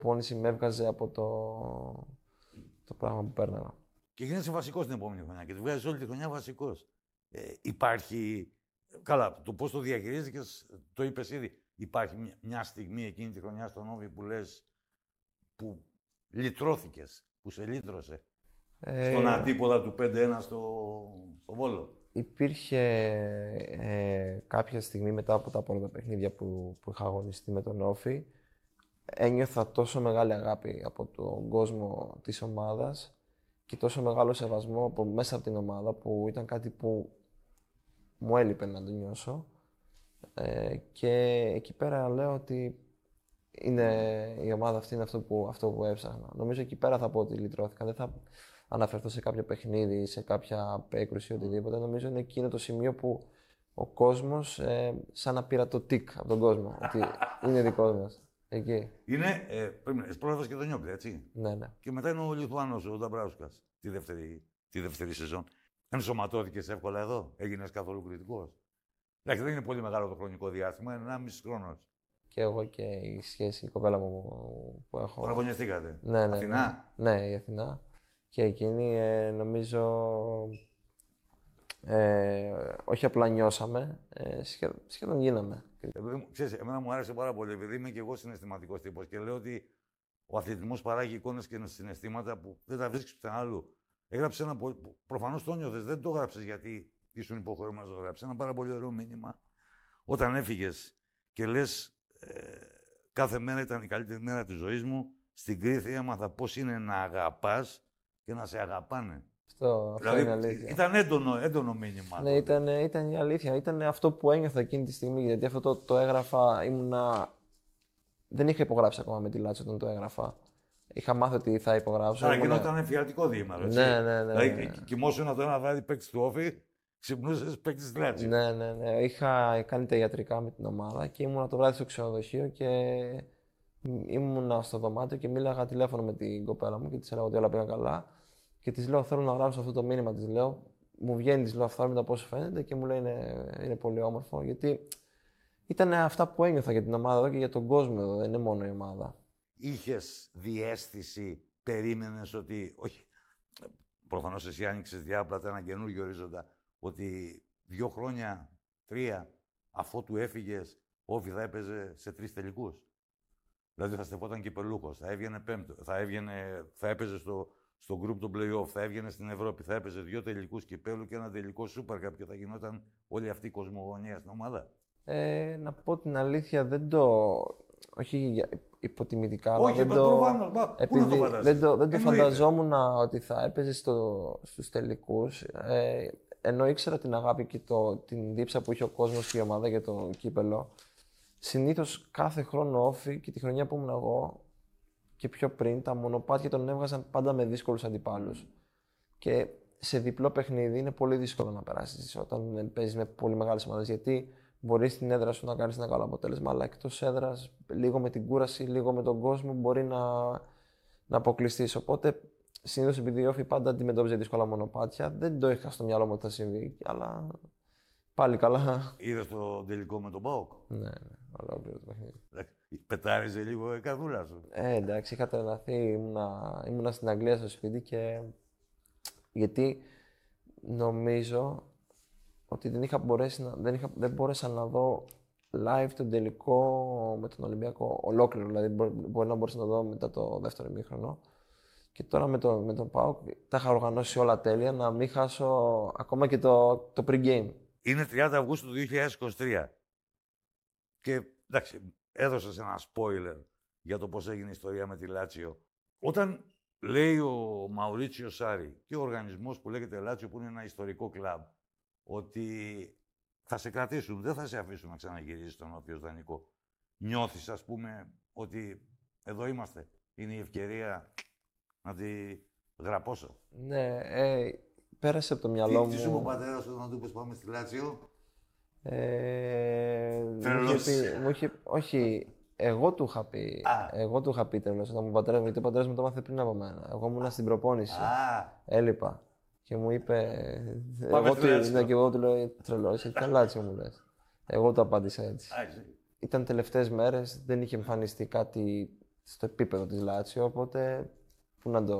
προπόνηση με έβγαζε από το πράγμα που παίρναγα. Και γίνεσαι βασικός την επόμενη χρονιά και τη βγάζεις όλη τη χρονιά βασικός. Υπάρχει. Καλά, το πώς το διαχειρίζεσαι, το είπες ήδη. Υπάρχει μια στιγμή εκείνη τη χρονιά στον Όφη που λες που λυτρώθηκες, που σε λύτρωσε. Στον αντίποδα του 5-1 στο Βόλο. Υπήρχε κάποια στιγμή μετά από τα πρώτα παιχνίδια που είχα αγωνιστεί με τον Όφη, ένιωθα τόσο μεγάλη αγάπη από τον κόσμο της ομάδας και τόσο μεγάλο σεβασμό μέσα από την ομάδα που ήταν κάτι που μου έλειπε να το νιώσω. Και εκεί πέρα λέω ότι η ομάδα αυτή είναι αυτό που έψαχνα. Νομίζω εκεί πέρα θα πω ότι λυτρώθηκα. Δεν θα αναφερθώ σε κάποιο παιχνίδι, σε κάποια έκρουση ή οτιδήποτε. Νομίζω είναι εκείνο το σημείο που ο κόσμος σαν να πήρα το τικ από τον κόσμο. Ότι είναι δικός μας. Εκεί. Είναι, πρόλαβες και τον Νιόπλη, έτσι. Ναι. Και μετά είναι ο Λιθουάνος, ο Νταμπράουσκας, τη δεύτερη σεζόν. Ενσωματώθηκες εύκολα εδώ, έγινες καθόλου κριτικός. Εντάξει, δεν είναι πολύ μεγάλο το χρονικό διάστημα, είναι 1,5 χρόνος. Και εγώ και η σχέση, η κοπέλα μου που έχω. Παραγωνιστήκατε. Ναι. Αθηνά. Ναι, η Αθηνά. Και εκείνη νομίζω. Όχι απλά νιώσαμε, σχεδόν γίναμε. Ξέρεις, εμένα μου άρεσε πάρα πολύ, επειδή είμαι και εγώ συναισθηματικός τύπος και λέω ότι ο αθλητισμός παράγει εικόνες και συναισθήματα που δεν τα βρίσκεις πουθενά αλλού. Έγραψε ένα πολύ. Προφανώς το νιώθες, δεν το έγραψες γιατί ήσουν υποχρεωμένος να το γράψεις. Ένα πάρα πολύ ωραίο μήνυμα. Όταν έφυγες και λες, κάθε μέρα ήταν η καλύτερη μέρα της ζωής μου, στην Κρήτη έμαθα πώς είναι να αγαπάς και να σε αγαπάνε. Αυτό Δηλαδή, είναι αλήθεια. Ήταν έντονο μήνυμα. Ναι, ήταν η αλήθεια. Ήταν αυτό που ένιωθα εκείνη τη στιγμή. Γιατί αυτό το έγραφα, δεν είχα υπογράψει ακόμα με τη Λάτσιο όταν το έγραφα. Είχα μάθει ότι θα υπογράψω. Άρα εκείνο ήταν εφιαλτικό διήμαρο, έτσι. Ναι. Δηλαδή, κοιμόσουν το ένα βράδυ παίκτης του Όφη, ξυπνούσες παίκτης της Λάτσιο. Ναι. Είχα κάνει τα ιατρικά με την ομάδα και ήμουνα το βράδυ στο ξενοδοχείο και ήμουνα στο δωμάτιο και μίλαγα τηλέφωνο με την κοπέλα μου και της έλεγα ότι όλα πήγαν καλά. Και της λέω: θέλω να γράψω αυτό το μήνυμα. Της λέω: μου βγαίνει, της λέω αυθόρμητα πώς φαίνεται και μου λέει: είναι πολύ όμορφο. Γιατί ήταν αυτά που ένιωθα για την ομάδα εδώ και για τον κόσμο εδώ, δεν είναι μόνο η ομάδα. Είχες διαίσθηση, περίμενες ότι. Όχι. Προφανώς εσύ άνοιξες διάπλατα ένα καινούργιο ορίζοντα. Ότι 2 χρόνια, 3, αφότου έφυγες, ο Όφη θα έπαιζε σε 3 τελικούς. Δηλαδή θα στεφόταν κυπελούχος, θα έβγαινε πέμπτο, θα έπαιζε στο group των play-off, θα έβγαινε στην Ευρώπη, θα έπαιζε 2 τελικούς κυπέλου και ένα τελικό Super Cup και θα γινόταν όλη αυτή η κοσμογονία στην ομάδα. Να πω την αλήθεια, όχι υποτιμητικά, όχι, αλλά δεν το φανταζόμουν ότι θα έπαιζε στους τελικούς. Ενώ ήξερα την αγάπη και την δίψα που είχε ο κόσμος και η ομάδα για το κύπελο. Συνήθως κάθε χρόνο Όφη και τη χρονιά που ήμουν εγώ και πιο πριν, τα μονοπάτια τον έβγαζαν πάντα με δύσκολους αντιπάλους. Και σε διπλό παιχνίδι είναι πολύ δύσκολο να περάσεις όταν παίζεις με πολύ μεγάλες ομάδες. Γιατί μπορείς στην έδρα σου να κάνεις ένα καλό αποτέλεσμα, αλλά εκτός έδρας, λίγο με την κούραση, λίγο με τον κόσμο, μπορεί να αποκλειστείς. Οπότε συνήθως επειδή η Όφη πάντα αντιμετώπιζε δύσκολα μονοπάτια, δεν το είχα στο μυαλό μου ότι θα συμβεί, αλλά πάλι καλά. Είδες το τελικό με τον ΠΑΟΚ. Ναι, ολόκληρο το παιχνίδι. Πετάριζε λίγο η καρδούλα σου. Εντάξει, είχα τρελαθεί. Ήμουνα στην Αγγλία στο σπίτι και. Γιατί νομίζω ότι δεν μπόρεσα να δω live τον τελικό με τον Ολυμπιακό ολόκληρο. Δηλαδή, μπορεί να μπορούσα να το δω μετά το δεύτερο ημίχρονο. Και τώρα με τον ΠΑΟΚ τα είχα οργανώσει όλα τέλεια, να μην χάσω ακόμα και το pre-game. Είναι 30 Αυγούστου του 2023. Και εντάξει, έδωσες ένα spoiler για το πώς έγινε η ιστορία με τη Λάτσιο. Όταν λέει ο Μαουρίτσιο Σάρι και ο οργανισμός που λέγεται Λάτσιο, που είναι ένα ιστορικό κλαμπ, ότι θα σε κρατήσουν, δεν θα σε αφήσουν να ξαναγυρίσεις στον Όφη ως δανεικό. Νιώθεις, ας πούμε, ότι εδώ είμαστε. Είναι η ευκαιρία να τη γραπώσω. Ναι, πέρασε από το μυαλό μου. Τι σου είπε ο πατέρας όταν του είπες πάμε στη Λάτσιο? Όχι, εγώ του είχα πει. Εγώ του είχα πει τρελός όταν μου πατέρα, γιατί ο πατέρας μου το μάθε πριν από μένα. Εγώ ήμουν στην προπόνηση. Έλειπα. Και μου είπε. Και εγώ του λέω τρελός, γιατί Λάτσιο μου λες. Εγώ του απάντησα έτσι. Ήταν τελευταίες μέρες, δεν είχε εμφανιστεί κάτι στο επίπεδο της Λάτσιο, οπότε πού να το